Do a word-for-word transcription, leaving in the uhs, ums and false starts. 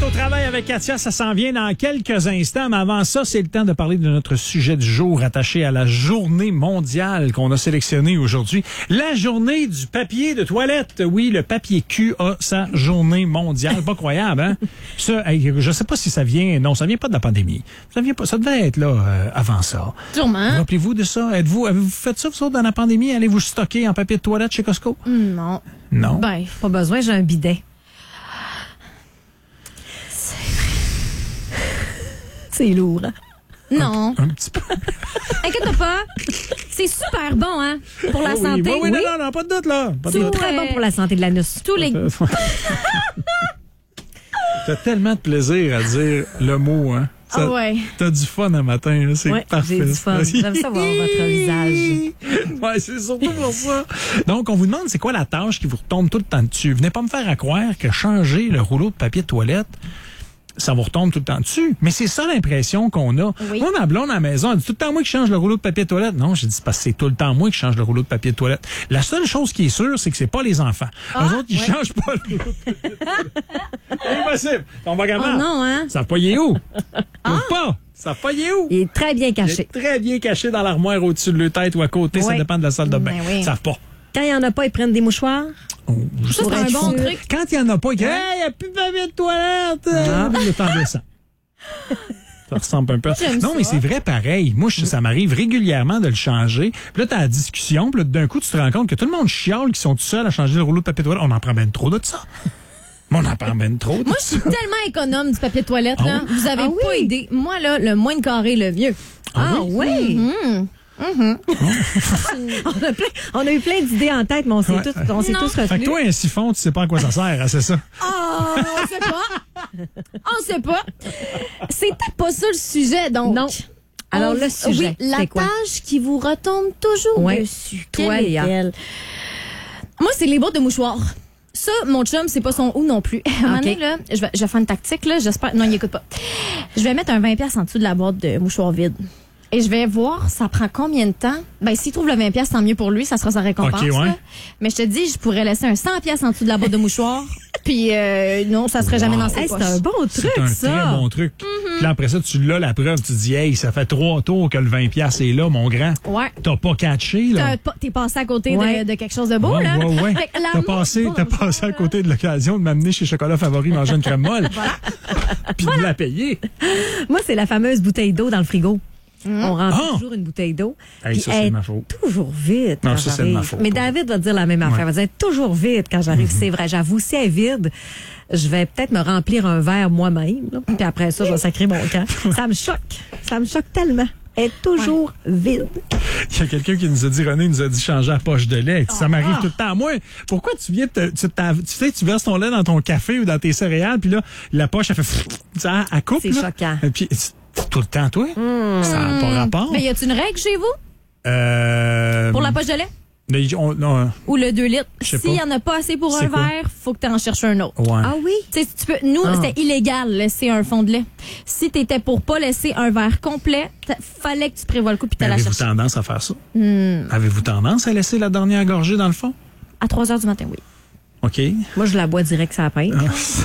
au travail avec Katia, ça s'en vient dans quelques instants. Mais avant ça, c'est le temps de parler de notre sujet du jour attaché à la journée mondiale qu'on a sélectionnée aujourd'hui. La journée du papier de toilette. Oui, le papier cul a sa journée mondiale. Pas croyable, hein? Ça, hey, je sais pas si ça vient... Non, ça vient pas de la pandémie. Ça vient pas... Ça devait être là euh, avant ça. Sûrement. Rappelez-vous de ça? Êtes-vous, avez-vous fait ça, vous autres, dans la pandémie? Allez-vous stocker en papier de toilette chez Costco? Non. Non. Ben, Pas besoin, j'ai un bidet. C'est lourd, hein? non. Un petit peu. Inquiète-toi pas. C'est super bon, hein? Pour la Oui, santé. oui, oui, non, non, non, pas de doute, là. Pas de C'est doute. très Ouais. bon pour la santé de l'anus. Tous les... T'as tellement de plaisir à dire le mot, hein? Ça- Ah ouais. T'as du fun un matin, là, c'est Ouais, parfait. j'ai du fun. J'aime ça voir votre visage. Ouais, c'est surtout pour ça. Donc, on vous demande c'est quoi la tâche qui vous retombe tout le temps dessus. Venez pas me faire à croire que changer le rouleau de papier de toilette, ça vous retombe tout le temps dessus. Mais c'est ça l'impression qu'on a. Oui. Moi, ma blonde à la maison, elle dit tout le temps moi qui change le rouleau de papier de toilette. Non, j'ai dit parce que c'est tout le temps moi qui change le rouleau de papier de toilette. La seule chose qui est sûre, c'est que c'est pas les enfants. Ah, Eux autres, ils ouais. changent pas le rouleau de papier de toilette. Impossible. On va Oh gamin. non, hein? Ça pas y est où? Ah. Pas. Ça pas y est où? Il est très bien Il caché. est très bien caché dans l'armoire au-dessus de leur tête ou à côté. Ça Ouais. dépend de la salle de bain. Ben oui. Ils savent pas. Quand il n'y en a pas, ils prennent des mouchoirs. Oh, je Ça, sais c'est pas un qu'ils bon font. truc. Quand il n'y en a pas, ils disent, hey, il n'y a plus de papier de toilette. Ah. Le temps descend. Ça ressemble un peu. J'aime Non, ça. mais c'est vrai pareil. Moi, je- ça m'arrive régulièrement de le changer. Puis là, t'as la discussion. Puis là, d'un coup, tu te rends compte que tout le monde chiale qui sont tout seuls à changer le rouleau de papier de toilette. On en prend ben trop de ça. Mais on en prend ben trop de Moi, je ça. suis tellement économe du papier de toilette, Ah là. oui? Vous avez Ah pas oui? idée. Moi, là, le moins de carré, le mieux. Ah oui? Hum. On, a plein- on a eu plein d'idées en tête, mais on s'est Ouais. tous, on s'est Non. tous Fait que retenus. toi, un siphon, tu sais pas à quoi ça sert, hein, c'est ça? Oh, on sait pas. On sait pas. C'était pas ça le sujet, donc. Non. Alors, On- le sujet, Oui, la c'est quoi? tâche qui vous retombe toujours Ouais. dessus. Toi, Quelle est Léa. elle? Moi, c'est les bottes de mouchoirs. Ça, mon chum, c'est pas son ou non plus. À un moment Ok. donné, là, je vais, je vais faire une tactique, là, j'espère. Non, il écoute pas. Je vais mettre un vingt pièces en dessous de la boîte de mouchoirs vide. Et je vais voir, ça prend combien de temps. Ben, s'il trouve le vingt pièces, tant mieux pour lui, ça sera sa récompense. Ok, ouais. là. Mais je te dis, je pourrais laisser un cent pièces en dessous de la boîte de mouchoirs. Puis, euh, non, ça serait jamais Wow. dans ses Hey, poches. c'est un bon truc, C'est un ça. très bon truc. Puis là, après ça, tu l'as la preuve. Tu te dis, hey, ça fait trois tours que le vingt piastres est là, mon grand. Ouais. T'as pas catché, là. T'as pas- T'es passé à côté Ouais. de, de quelque chose de beau, Ouais, là. ouais, ouais. Fait que la T'as mou- passé, bon, t'as passé à côté de l'occasion de m'amener chez Chocolat Favori manger une crème molle. Puis de la payer. Moi, c'est la fameuse bouteille d'eau dans le frigo. On remplit Ah! toujours une bouteille d'eau. Hey, puis ça, c'est elle est ma faute. toujours vide. Non, quand ça, c'est de ma j'arrive. faute. Mais David va dire la même affaire. Il va dire toujours vide quand j'arrive. C'est vrai, j'avoue, si elle est vide, je vais peut-être me remplir un verre moi-même. là. Puis après ça, je vais sacrer mon camp. Ça me choque. Ça me choque tellement. Elle est toujours vide. Il y a quelqu'un qui nous a dit, René nous a dit changer la poche de lait. Ça m'arrive tout le temps. Moi, pourquoi tu viens, te, tu, t'as- tu sais, tu verses ton lait dans ton café ou dans tes céréales, puis là, la poche, elle fait, tu sais, elle coupe. C'est là. choquant. Et puis, c'est tout le temps, toi? Ça n'a pas rapport. Mais y a-t-il une règle chez vous Euh, pour la poche de lait? mais on- non, Ou le deux litres? Je sais S'il y pas. en a pas assez pour C'est un quoi? verre, faut que tu en cherches un autre. ouais. Ah oui? Tu sais, si tu peux, nous, Ah. c'était illégal de laisser un fond de lait. Si t'étais pour pas laisser un verre complet, t'a- fallait que tu prévois le coup puis Mais t'allais la avez-vous chercher. tendance à faire ça? Avez-vous tendance à laisser la dernière gorgée dans le fond? À trois heures du matin, oui. OK. Moi, je la bois direct sur la pinte.